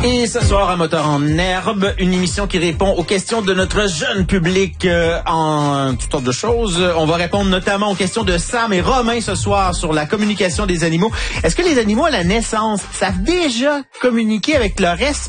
Et ce soir, à Moteur en herbe, une émission qui répond aux questions de notre jeune public en toutes sortes de choses. On va répondre notamment aux questions de Sam et Romain ce soir sur la communication des animaux. Est-ce que les animaux à la naissance savent déjà communiquer avec leur espèce?